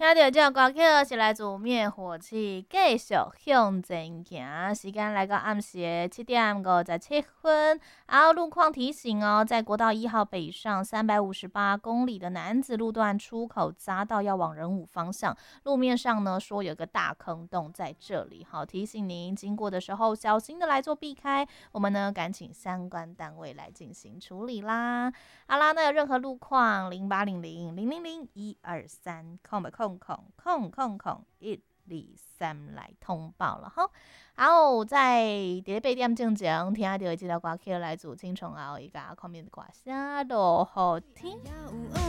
到这首歌曲是来自灭火器，继续向前行。时间来到暗时7:57。然后路况提醒哦，在国道1号北上358公里的楠梓路段出口匝道要往仁武方向，路面上呢说有个大坑洞在这里，好提醒您经过的时候小心的来做避开。我们呢赶请相关单位来进行处理啦。好啦，那有任何路况0800000123123来通报了哈。好，在8点正前听到的这首歌曲来自青虫后一个后面的歌声都好听。